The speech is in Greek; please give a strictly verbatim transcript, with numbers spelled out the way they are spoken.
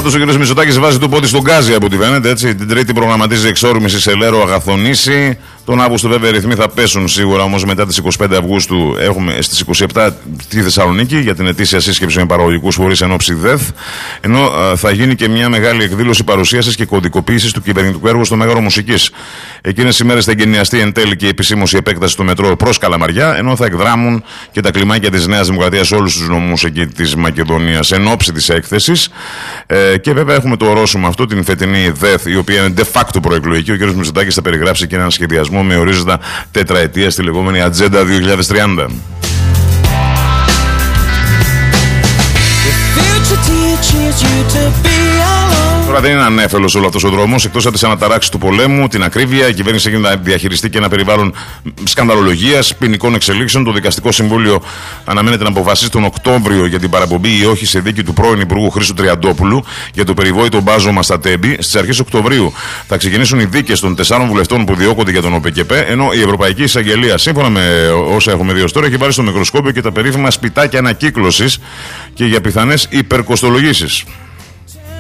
Πάντως ο κ. Μητσοτάκης βάζει το πόδι στον γκάζι από ό,τι φαίνεται. Έτσι. Την Τρίτη προγραμματίζει εξόρμηση σε Λέρο Αγαθονήσι. Τον Αύγουστο βέβαια οι ρυθμοί θα πέσουν σίγουρα, όμως μετά τις είκοσι πέντε Αυγούστου έχουμε στις είκοσι επτά τη Θεσσαλονίκη για την ετήσια σύσκεψη με παραγωγικούς φορείς εν ώψη ΔΕΘ. Ενώ α, θα γίνει και μια μεγάλη εκδήλωση παρουσίασης και κωδικοποίησης του κυβερνητικού έργου στο Μέγαρο Μουσικής. Εκείνες οι μέρες θα εγκαινιαστεί εν τέλει και η επισήμωση επέκταση του μετρό προς Καλαμαριά, ενώ θα εκδράμουν και τα κλιμάκια της Νέας Δημοκρατίας σε όλους τους νομούς εκεί της Μακεδονίας εν ώψη της έκθεσης. Ε, και βέβαια έχουμε το ορόσημο αυτό, την φετινή ΔΕΘ, η οποία είναι de facto προεκλογική. Ο κ. Μητσοτάκης θα περιγράψει και έναν σχεδιασμό με ορίζοντα τετραετία στη λεγόμενη Ατζέντα δύο χιλιάδες τριάντα. Τώρα δεν είναι ανέφελος όλο αυτός ο δρόμος. Εκτός από τις αναταράξεις του πολέμου, την ακρίβεια, η κυβέρνηση έχει να διαχειριστεί και ένα περιβάλλον σκανδαλολογίας, ποινικών εξελίξεων. Το Δικαστικό Συμβούλιο αναμένεται να αποφασίσει τον Οκτώβριο για την παραπομπή ή όχι σε δίκη του πρώην Υπουργού Χρήστου Τριαντόπουλου για το περιβόητο μπάζωμα στα Τέμπη. Στις αρχές Οκτωβρίου θα ξεκινήσουν οι δίκες των τεσσάρων βουλευτών που διώκονται για τον ΟΠΕΚΕΠΕ, ενώ η Ευρωπαϊκή Εισαγγελία, σύμφωνα με όσα έχουμε δει ως τώρα, έχει βάλει στο μικροσκόπιο και τα περίφημα σπιτάκια ανακύκλωσης και για πιθανές υπερκοστολογήσεις.